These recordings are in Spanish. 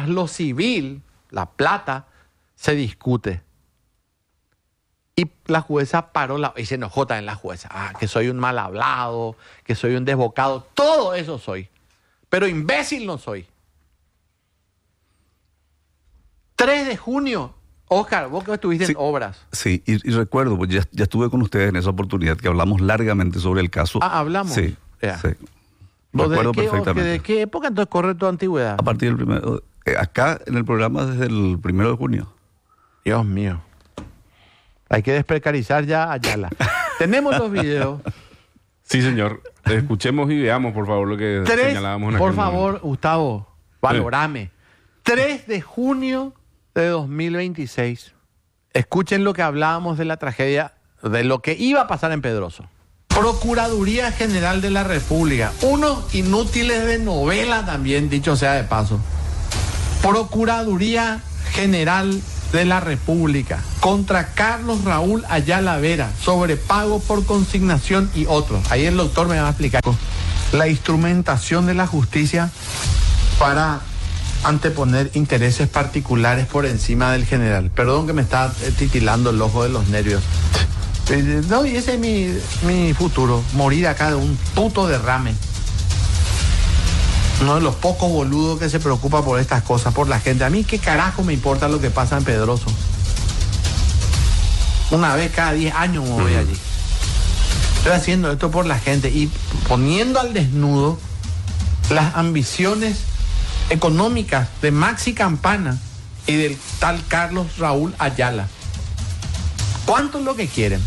Más lo civil, la plata, se discute. Y la jueza paró, y se enojó también la jueza. Que soy un mal hablado, que soy un desbocado. Todo eso soy. Pero imbécil no soy. 3 de junio, Oscar, vos que estuviste en obras. Sí, y recuerdo, pues ya estuve con ustedes en esa oportunidad que hablamos largamente sobre el caso. Hablamos. Sí, sí. Recuerdo perfectamente. ¿De qué época entonces corre tu antigüedad? A partir del primero, acá en el programa desde el 1 de junio. Dios mío. Hay que desprecarizar ya a Ayala. Tenemos los videos. Sí, señor. Escuchemos y veamos, por favor, lo que señalábamos en aquel Por favor, momento. Gustavo, valorame. 3 de junio de 2026. Escuchen lo que hablábamos de la tragedia, de lo que iba a pasar en Pedroso. Procuraduría General de la República. Unos inútiles de novela también, dicho sea de paso. Procuraduría General de la República contra Carlos Raúl Ayala Vera sobre pago por consignación y otros. Ahí el doctor me va a explicar la instrumentación de la justicia para anteponer intereses particulares por encima del general. Perdón que me está titilando el ojo de los nervios. No, y ese es mi futuro, morir acá de un puto derrame. Uno de los pocos boludos que se preocupa por estas cosas, por la gente. A mí qué carajo me importa lo que pasa en Pedroso. Una vez cada 10 años me voy allí. Estoy haciendo esto por la gente y poniendo al desnudo las ambiciones económicas de Maxi Campana y del tal Carlos Raúl Ayala. ¿Cuánto es lo que quieren?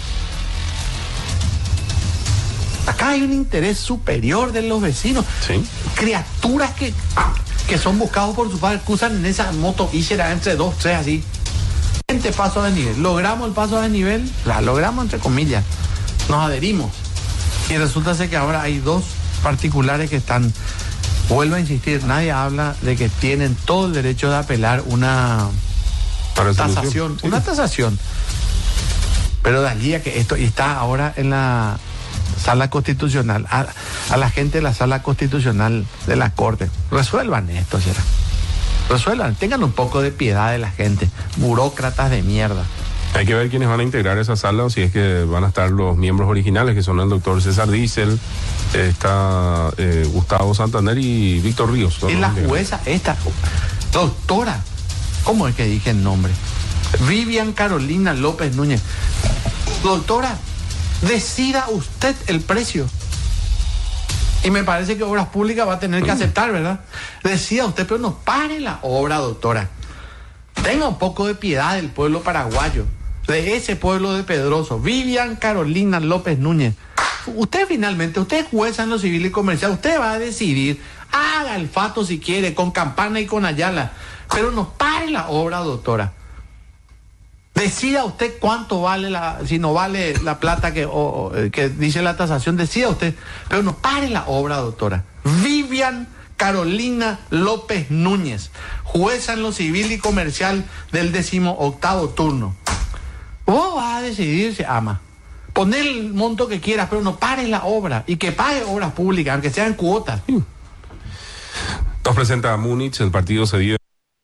Acá hay un interés superior de los vecinos. Sí. Criaturas que son buscados por su padre, cruzan en esa moto y será entre 2, 3 así. Paso de nivel. ¿Logramos el paso de nivel? La logramos entre comillas. Nos adherimos. Y resulta ser que ahora hay 2 particulares que están... Vuelvo a insistir, nadie habla de que tienen todo el derecho de apelar una tasación. Sí. Una tasación. Pero de allí a que esto está ahora en la sala constitucional, a la gente de la sala constitucional de la Corte, resuelvan esto, será. Resuelvan, tengan un poco de piedad de la gente, burócratas de mierda. Hay que ver quiénes van a integrar esa sala, o si es que van a estar los miembros originales, que son el doctor César Diesel, está Gustavo Santander y Víctor Ríos. Y la jueza esta, doctora, ¿cómo es que dije el nombre? Vivian Carolina López Núñez. Doctora, decida usted el precio. Y me parece que Obras Públicas va a tener que aceptar, ¿verdad? Decida usted, pero no pare la obra, doctora. Tenga un poco de piedad del pueblo paraguayo, de ese pueblo de Pedroso. Vivian Carolina López Núñez. Usted finalmente, usted es jueza en lo civil y comercial, usted va a decidir, haga el fato si quiere, con Campana y con Ayala, pero no pare la obra, doctora. Decida usted cuánto vale si no vale la plata que dice la tasación, decida usted, pero no pare la obra, doctora. Vivian Carolina López Núñez, jueza en lo civil y comercial del 18º turno. Vos vas a decidir si ama. Poner el monto que quieras, pero no pares la obra y que pague Obras Públicas, aunque sean cuotas. Nos presenta a Múnich, el partido cedido.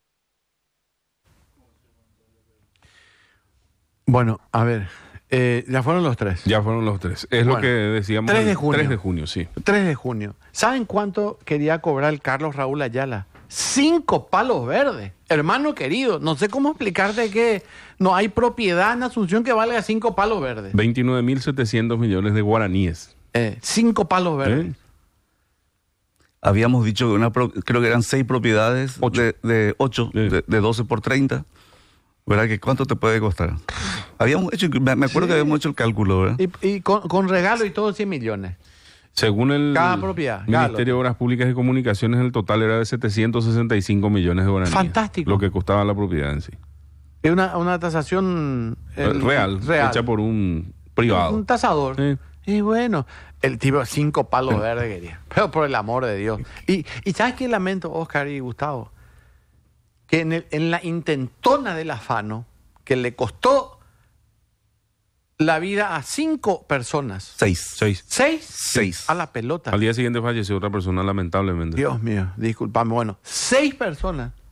Bueno, a ver, ya fueron los 3. Ya fueron los 3. Es bueno, lo que decíamos. 3 de junio. 3 de junio, sí. 3 de junio. ¿Saben cuánto quería cobrar el Carlos Raúl Ayala? 5 palos verdes. Hermano querido, no sé cómo explicarte que no hay propiedad en Asunción que valga 5 palos verdes. 29.700 millones de guaraníes. 5 palos verdes. Habíamos dicho que creo que eran 6 propiedades de 8, de 12 por 30. ¿Verdad? ¿Que cuánto te puede costar? Habíamos hecho, me acuerdo que habíamos hecho el cálculo, ¿verdad? Y con regalo y todo 100 millones. Según el Cada propiedad, Ministerio de Obras Públicas y Comunicaciones, el total era de 765 millones de guaraníes. Fantástico. Lo que costaba la propiedad en sí. Es una tasación real, hecha por un privado. Un tasador. Sí. Y bueno, el tipo 5 palos verdes quería. Pero por el amor de Dios. Y ¿sabes qué lamento, Oscar y Gustavo? Que en la intentona del afano, que le costó la vida a 5 personas. 6. 6 a la pelota. Al día siguiente falleció otra persona, lamentablemente. Dios mío, discúlpame. Bueno, 6 personas